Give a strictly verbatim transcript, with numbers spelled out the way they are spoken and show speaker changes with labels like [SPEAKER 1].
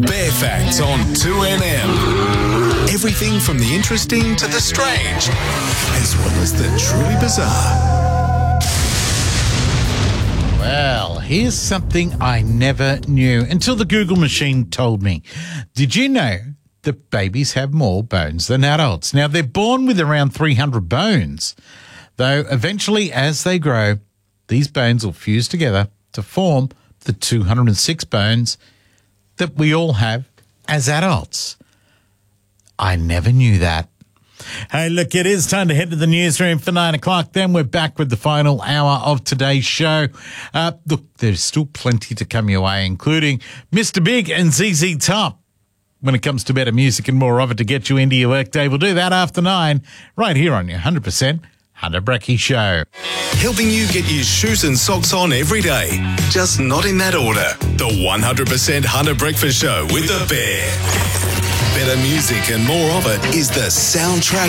[SPEAKER 1] Bear Facts on two N M. Everything from the interesting to the strange, as well as the truly bizarre.
[SPEAKER 2] Well, here's something I never knew until the Google machine told me. Did you know that babies have more bones than adults? Now, they're born with around three hundred bones, though eventually as they grow, these bones will fuse together to form the two hundred six bones that we all have as adults. I never knew that. Hey, look, it is time to head to the newsroom for nine o'clock. Then we're back with the final hour of today's show. Uh, look, there's still plenty to come your way, including Mister Big and Z Z Top. When it comes to better music and more of it to get you into your workday, we'll do that after nine, right here on your one hundred percent Hunter Brecky Show.
[SPEAKER 1] Helping you get your shoes and socks on every day, just not in that order. The one hundred percent Hunter Breakfast Show with the Bear. Better music and more of it is the soundtrack